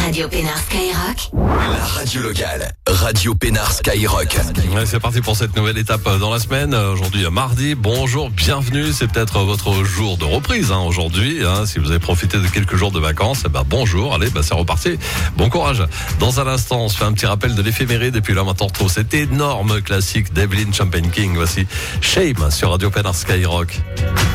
Radio Pénard Skyrock. La radio locale, Radio Pénard Skyrock. Ouais, c'est parti pour cette nouvelle étape dans la semaine. Aujourd'hui, mardi. Bonjour, bienvenue. C'est peut-être votre jour de reprise aujourd'hui. Si vous avez profité de quelques jours de vacances, bonjour. Allez, c'est reparti. Bon courage. Dans un instant, on se fait un petit rappel de l'éphéméride. Et puis là, maintenant, on retrouve cet énorme classique d'Evelyn Champagne King. Voici Shame sur Radio Pénard Skyrock.